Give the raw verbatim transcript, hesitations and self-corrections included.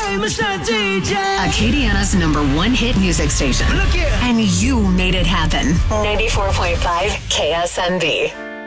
Mister D J. Acadiana's number one hit music station. Look here. And you made it happen. ninety-four point five K S M B.